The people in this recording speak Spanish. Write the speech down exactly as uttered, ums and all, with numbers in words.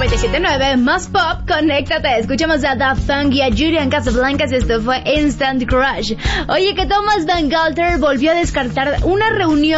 noventa y siete punto nueve más pop, conéctate. Escuchamos a Daft Punk y a Julian Casablancas. Esto fue Instant Crush. Oye, que Thomas Bangalter volvió a descartar una reunión